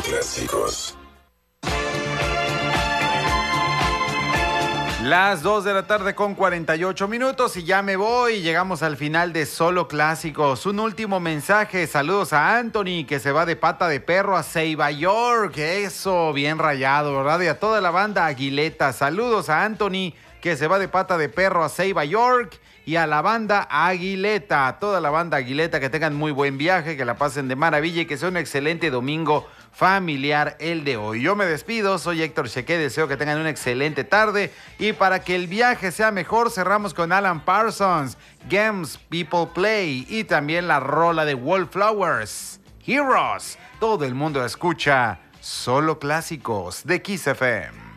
Clásicos. Las 2 de la tarde con 48 minutos y ya me voy. Llegamos al final de Solo Clásicos. Un último mensaje. Saludos a Anthony, que se va de pata de perro a Ceiba York. Eso, bien rayado, ¿verdad? Y a toda la banda Aguileta. Saludos a Anthony, que se va de pata de perro a Ceiba York. Y a la banda Aguileta, a toda la banda Aguileta, que tengan muy buen viaje, que la pasen de maravilla y que sea un excelente domingo familiar el de hoy. Yo me despido, soy Héctor Chequé, deseo que tengan una excelente tarde y para que el viaje sea mejor cerramos con Alan Parsons, Games People Play y también la rola de Wallflowers, Heroes. Todo el mundo escucha Solo Clásicos de Kiss FM.